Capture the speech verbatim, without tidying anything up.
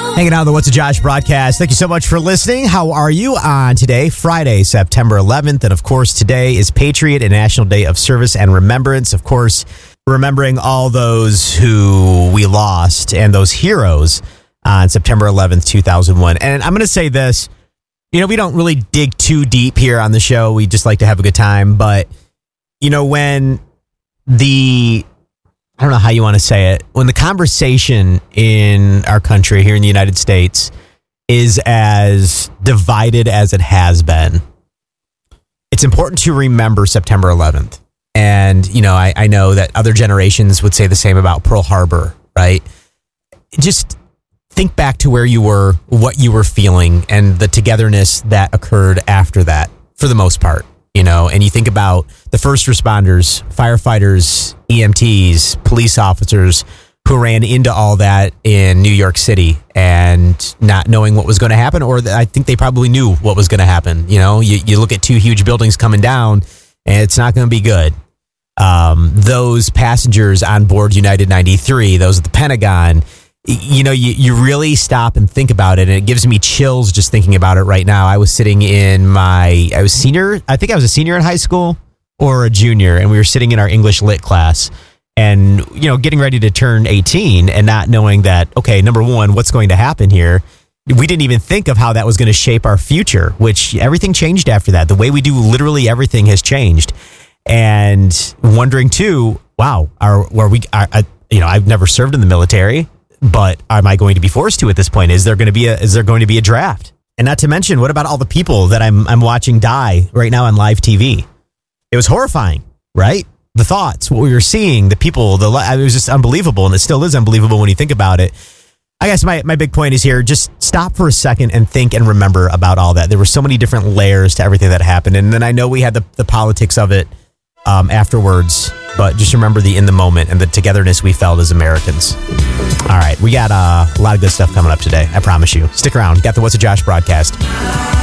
Hanging out on the What's a Josh broadcast. Thank you so much for listening. How are you on today, Friday, September eleventh? And of course, today is Patriot and National Day of Service and Remembrance. Of course, remembering all those who we lost and those heroes on September eleventh, two thousand one. And I'm going to say this, you know, we don't really dig too deep here on the show. We just like to have a good time. But, you know, when the... I don't know how you want to say it. When the conversation in our country here in the United States is as divided as it has been, it's important to remember September eleventh. And, you know, I, I know that other generations would say the same about Pearl Harbor, right? Just think back to where you were, what you were feeling, and the togetherness that occurred after that, for the most part. You know, and you think about the first responders, firefighters, E M Ts, police officers who ran into all that in New York City and not knowing what was going to happen, or I think they probably knew what was going to happen. You know, you, you look at two huge buildings coming down and it's not going to be good. Um, those passengers on board United ninety-three, those at the Pentagon, you know, you, you really stop and think about it, and it gives me chills just thinking about it right now. I was sitting in my, I was senior, I think I was a senior in high school or a junior, and we were sitting in our English lit class and, you know, getting ready to turn eighteen and not knowing that, okay, number one, what's going to happen here? We didn't even think of how that was going to shape our future, which everything changed after that. The way we do literally everything has changed. And wondering too, wow, are, are we, are, uh, you know, I've never served in the military. But am I going to be forced to at this point? Is there going to be a is there going to be a draft? And not to mention, what about all the people that I'm I'm watching die right now on live T V? It was horrifying, right? The thoughts, what we were seeing, the people, the it was just unbelievable, and it still is unbelievable when you think about it. I guess my, my big point is here, just stop for a second and think and remember about all that. There were so many different layers to everything that happened, and then I know we had the, the politics of it um, afterwards. But just remember the in the moment and the togetherness we felt as Americans. All right, we got uh, a lot of good stuff coming up today. I promise you. Stick around. Got the What's a Josh broadcast.